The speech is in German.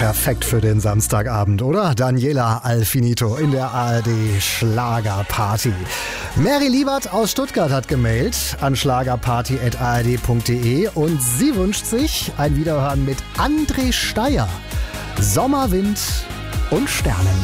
Perfekt für den Samstagabend, oder? Daniela Alfinito in der ARD Schlagerparty. Mary Liebert aus Stuttgart hat gemailt an schlagerparty@ard.de und sie wünscht sich ein Wiederhören mit André Steier. Sommerwind und Sternen.